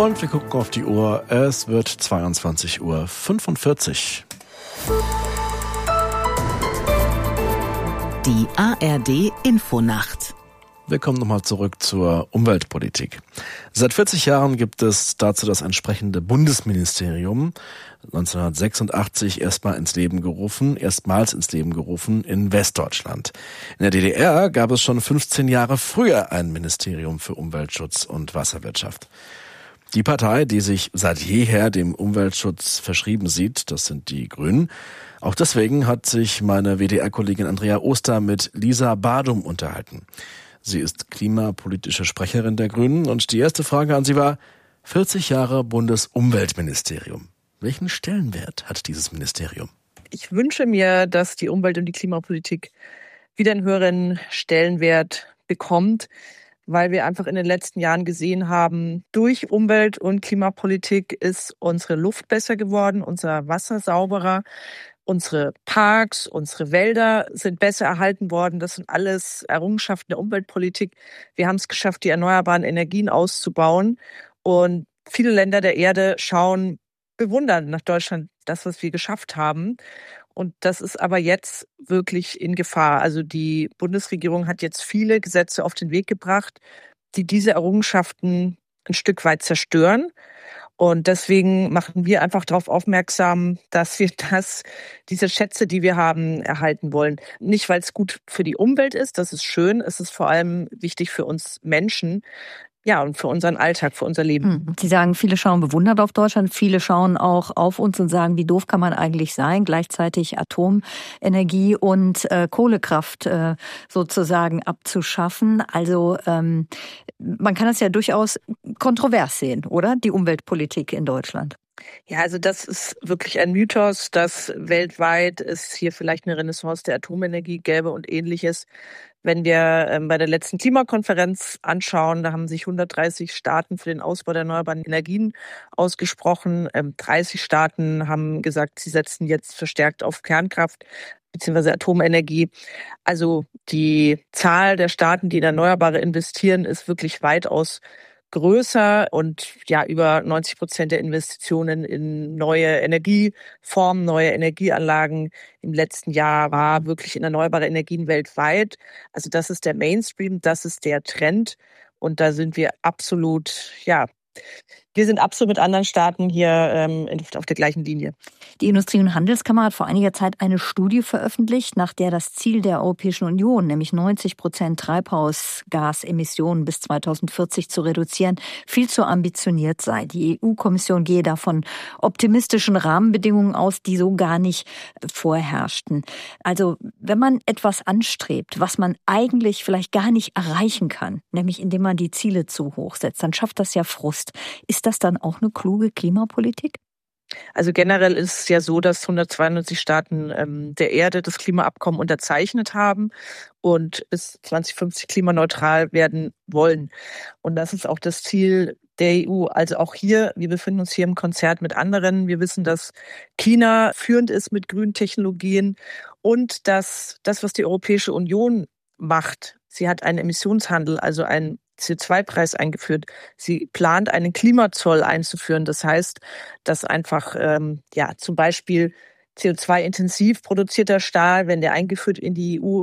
Und wir gucken auf die Uhr. Es wird 22:45 Uhr. Die ARD-Infonacht. Wir kommen nochmal zurück zur Umweltpolitik. Seit 40 Jahren gibt es dazu das entsprechende Bundesministerium. 1986 erstmals ins Leben gerufen in Westdeutschland. In der DDR gab es schon 15 Jahre früher ein Ministerium für Umweltschutz und Wasserwirtschaft. Die Partei, die sich seit jeher dem Umweltschutz verschrieben sieht, das sind die Grünen. Auch deswegen hat sich meine WDR-Kollegin Andrea Oster mit Lisa Badum unterhalten. Sie ist klimapolitische Sprecherin der Grünen und die erste Frage an sie war: 40 Jahre Bundesumweltministerium. Welchen Stellenwert hat dieses Ministerium? Ich wünsche mir, dass die Umwelt- und die Klimapolitik wieder einen höheren Stellenwert bekommt, weil wir einfach in den letzten Jahren gesehen haben, durch Umwelt- und Klimapolitik ist unsere Luft besser geworden, unser Wasser sauberer, unsere Parks, unsere Wälder sind besser erhalten worden. Das sind alles Errungenschaften der Umweltpolitik. Wir haben es geschafft, die erneuerbaren Energien auszubauen. Und viele Länder der Erde schauen bewundernd nach Deutschland, das, was wir geschafft haben. Und das ist aber jetzt wirklich in Gefahr. Also die Bundesregierung hat jetzt viele Gesetze auf den Weg gebracht, die diese Errungenschaften ein Stück weit zerstören. Und deswegen machen wir einfach darauf aufmerksam, dass wir diese Schätze, die wir haben, erhalten wollen. Nicht, weil es gut für die Umwelt ist, das ist schön, es ist vor allem wichtig für uns Menschen. Ja, und für unseren Alltag, für unser Leben. Sie sagen, viele schauen bewundert auf Deutschland, viele schauen auch auf uns und sagen, wie doof kann man eigentlich sein, gleichzeitig Atomenergie und Kohlekraft sozusagen abzuschaffen. Also man kann das ja durchaus kontrovers sehen, oder? Die Umweltpolitik in Deutschland. Ja, also das ist wirklich ein Mythos, dass weltweit es hier vielleicht eine Renaissance der Atomenergie gäbe und Ähnliches. Wenn wir bei der letzten Klimakonferenz anschauen, da haben sich 130 Staaten für den Ausbau der erneuerbaren Energien ausgesprochen. 30 Staaten haben gesagt, sie setzen jetzt verstärkt auf Kernkraft bzw. Atomenergie. Also die Zahl der Staaten, die in Erneuerbare investieren, ist wirklich weitaus größer und ja, über 90% der Investitionen in neue Energieformen, neue Energieanlagen im letzten Jahr war wirklich in erneuerbare Energien weltweit. Also das ist der Mainstream, das ist der Trend und da sind wir absolut, wir sind absolut mit anderen Staaten hier auf der gleichen Linie. Die Industrie- und Handelskammer hat vor einiger Zeit eine Studie veröffentlicht, nach der das Ziel der Europäischen Union, nämlich 90% Treibhausgasemissionen bis 2040 zu reduzieren, viel zu ambitioniert sei. Die EU-Kommission gehe davon optimistischen Rahmenbedingungen aus, die so gar nicht vorherrschten. Also wenn man etwas anstrebt, was man eigentlich vielleicht gar nicht erreichen kann, nämlich indem man die Ziele zu hoch setzt, dann schafft das ja Frust. Ist das dann auch eine kluge Klimapolitik? Also generell ist es ja so, dass 192 Staaten der Erde das Klimaabkommen unterzeichnet haben und bis 2050 klimaneutral werden wollen. Und das ist auch das Ziel der EU. Also auch hier, wir befinden uns hier im Konzert mit anderen. Wir wissen, dass China führend ist mit grünen Technologien und dass das, was die Europäische Union macht, sie hat einen Emissionshandel, also einen CO2-Preis eingeführt. Sie plant, einen Klimazoll einzuführen. Das heißt, dass einfach zum Beispiel CO2-intensiv produzierter Stahl, wenn der eingeführt in die EU